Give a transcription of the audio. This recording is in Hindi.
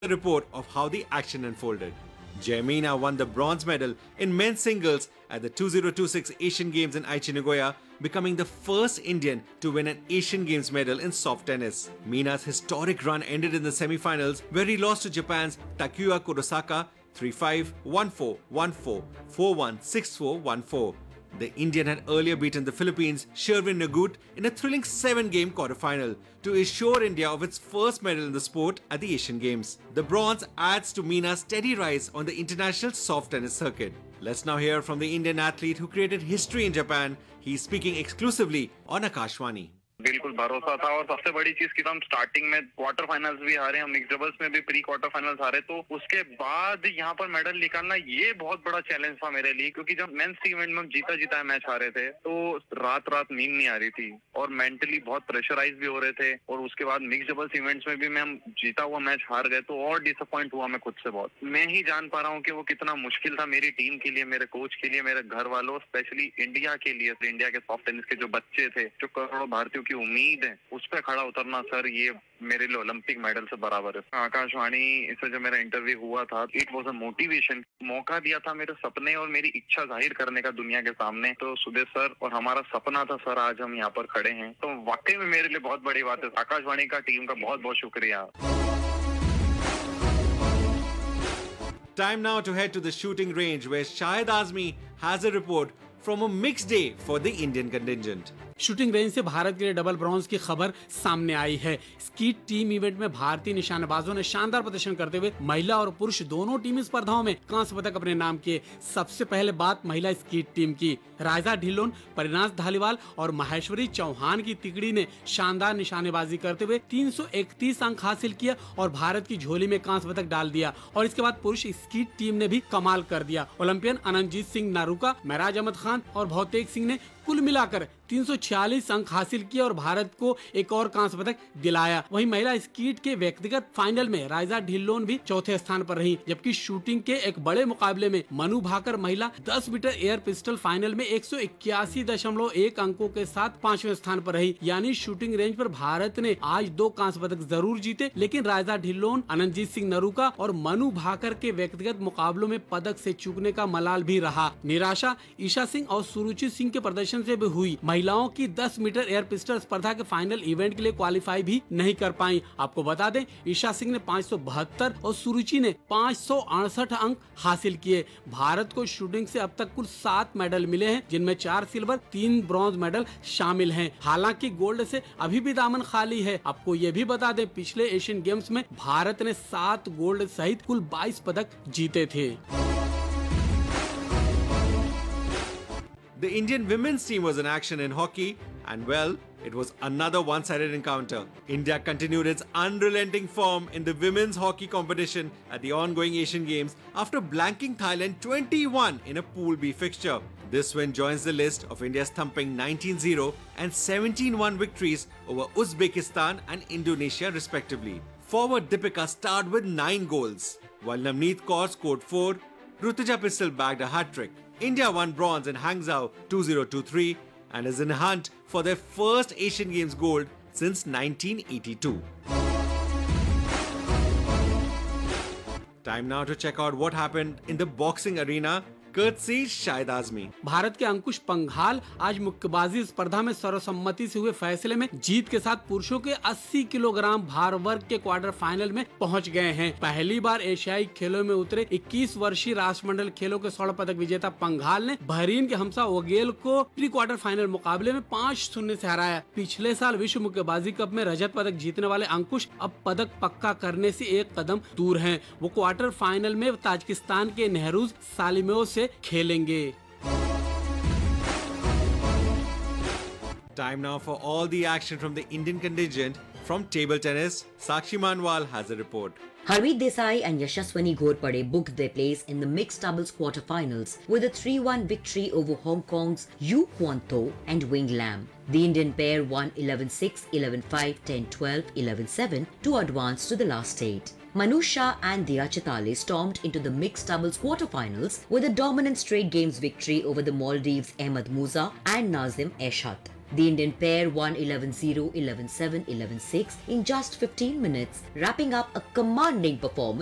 a report of how the action unfolded. Jaimina won the bronze medal in men's singles at the 2026 Asian Games in Aichi, Nagoya, becoming the first Indian to win an Asian Games medal in soft tennis. Mina's historic run ended in the semi-finals where he lost to Japan's Takuya Kurosaka 3-5, 1-4, 1-4, 4-1, 6-4, 1-4. The Indian had earlier beaten the Philippines' Sherwin Nagut in a thrilling 7-game quarterfinal to assure India of its first medal in the sport at the Asian Games. The bronze adds to Mina's steady rise on the international soft tennis circuit. Let's now hear from the Indian athlete who created history in Japan. He's speaking exclusively on Akashvani. बिल्कुल भरोसा था और सबसे बड़ी चीज की तो हम स्टार्टिंग में क्वार्टर फाइनल्स भी हारे, हम मिक्स डबल्स में भी प्री क्वार्टर फाइनल्स हारे, तो उसके बाद यहाँ पर मेडल निकालना ये बहुत बड़ा चैलेंज था मेरे लिए, क्योंकि जब मेंस इवेंट में हम जीता मैच हारे थे तो रात नींद नहीं आ रही थी और मेंटली बहुत प्रेशराइज भी हो रहे थे, और उसके बाद मिक्स डबल्स इवेंट्स में भी मैं हम जीता हुआ मैच हार गए तो और डिसअपॉइंट हुआ मैं खुद से बहुत। मैं ही जान पा रहा हूँ कि वो कितना मुश्किल था मेरी टीम के लिए, मेरे कोच के लिए, मेरे घर वालों, स्पेशली इंडिया के लिए, इंडिया के सॉफ्ट टेनिस के जो बच्चे थे, जो करोड़ों भारतीयों की उम्मीद है, उस पर खड़ा उतरना सर ये मेरे लिए ओलंपिक मेडल से बराबर है। आकाशवाणी से जो मेरा इंटरव्यू हुआ था, इट वाज अ मोटिवेशन, मौका दिया था मेरे सपने और मेरी इच्छा जाहिर करने का दुनिया के सामने। तो सुदेश सर और हमारा सपना था सर, आज हम यहाँ पर खड़े हैं, तो वाकई में मेरे लिए बहुत बड़ी बात है। आकाशवाणी का टीम का बहुत बहुत शुक्रिया। Time now to head to the shooting range where Shahid Azmi has a report from a mixed day for the Indian contingent. Shooting range से भारत के लिए डबल ब्रॉन्ज की खबर सामने आई है। स्कीट टीम इवेंट में भारतीय निशानेबाजों ने शानदार प्रदर्शन करते हुए महिला और पुरुष दोनों टीमी स्पर्धाओं में कांस्य पदक अपने नाम किए। सबसे पहले बात महिला स्कीट टीम की। राइजा ढिल्लोन, परिनाश धालीवाल और महेश्वरी चौहान की तिकड़ी ने शानदार निशानेबाजी करते हुए 331 अंक हासिल किया और भारत की झोली में कांस्य पदक डाल दिया। और इसके बाद पुरुष स्कीट टीम ने भी कमाल कर दिया। ओलंपियन अनंतजीत सिंह नारूका, महराज अहमद खान और भौतेक सिंह ने कुल मिलाकर 346 अंक हासिल किए और भारत को एक और कांस्य पदक दिलाया। वहीं महिला स्कीट के व्यक्तिगत फाइनल में राइजा ढिल्लोन भी चौथे स्थान पर रही, जबकि शूटिंग के एक बड़े मुकाबले में मनु भाकर महिला 10 मीटर एयर पिस्टल फाइनल में 181.1 अंकों के साथ 5वें स्थान पर रही। यानी शूटिंग रेंज पर भारत ने आज 2 कांस्य पदक जरूर जीते, लेकिन राइजा ढिल्लोन, अनंतजीत सिंह नरूका और मनु भाकर के व्यक्तिगत मुकाबलों में पदक से चूकने का मलाल भी रहा। निराशा ईशा सिंह और सुरुचि सिंह के प्रदर्शन से भी हुई। महिलाओं की 10 मीटर एयर पिस्टल स्पर्धा के फाइनल इवेंट के लिए क्वालिफाई भी नहीं कर पाई। आपको बता दें, ईशा सिंह ने 572 और सुरुचि ने 568 अंक हासिल किए। भारत को शूटिंग से अब तक कुल 7 मेडल मिले हैं, जिनमें 4 सिल्वर, 3 ब्रॉन्ज मेडल शामिल हैं। हालांकि गोल्ड से अभी भी दामन खाली है। आपको ये भी बता दें, पिछले एशियन गेम्स में भारत ने 7 गोल्ड सहित कुल 22 पदक जीते थे। The Indian women's team was in action in hockey, and well, it was another one-sided encounter. India continued its unrelenting form in the women's hockey competition at the ongoing Asian Games after blanking Thailand 21 in a Pool B fixture. This win joins the list of India's thumping 19-0 and 17-1 victories over Uzbekistan and Indonesia respectively. Forward Deepika starred with 9 goals, while Navneet Kaur scored 4. Rutuja Pistol bagged a hat-trick. India won bronze in Hangzhou 2023 and is in hunt for their first Asian Games gold since 1982. Time now to check out what happened in the boxing arena, courtesy Shahid Azmi. Bharat के अंकुश पंघाल आज मुक्केबाजी स्पर्धा में सर्वसम्मति से हुए फैसले में जीत के साथ पुरुषों के 80 किलोग्राम भार वर्ग के क्वार्टर फाइनल में पहुंच गए हैं। पहली बार एशियाई खेलों में उतरे 21 वर्षीय राष्ट्रमंडल खेलों के स्वर्ण पदक विजेता पंघाल ने बहरीन के हमसा वगेल को प्री क्वार्टर फाइनल मुकाबले में 5-0 से हराया। पिछले साल विश्व मुक्केबाजी कप में रजत पदक जीतने वाले अंकुश अब पदक पक्का करने से एक कदम दूर हैं। वो क्वार्टर फाइनल में ताजिकिस्तान के नेहरूज सालिमेव से खेलेंगे। Time now for all the action from the Indian contingent. From table tennis, Sakshi Manwal has a report. Harmeet Desai and Yashaswani Ghorpade booked their place in the mixed doubles quarterfinals with a 3-1 victory over Hong Kong's Yu Kuan Tho and Wing Lam. The Indian pair won 11-6, 11-5, 10-12, 11-7 to advance to the last 8. Manu Shah and Diya Chitale stormed into the mixed doubles quarterfinals with a dominant straight games victory over the Maldives' Ahmed Musa and Nazim Eshat. The Indian pair won 11-0, 11-7, 11-6 in just 15 minutes, wrapping up a commanding performance